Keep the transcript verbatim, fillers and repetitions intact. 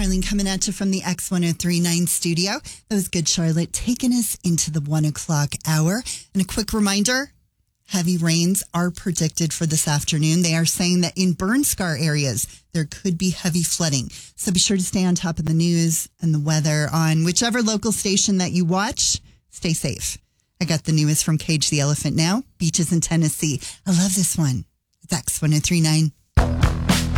Charlene coming at you from the X one oh three point nine studio. That was Good Charlotte taking us into the one o'clock hour. And a quick reminder, heavy rains are predicted for this afternoon. They are saying that in burn scar areas, there could be heavy flooding. So be sure to stay on top of the news and the weather on whichever local station that you watch. Stay safe. I got the newest from Cage the Elephant now. Beaches in Tennessee. I love this one. It's X one oh three point nine.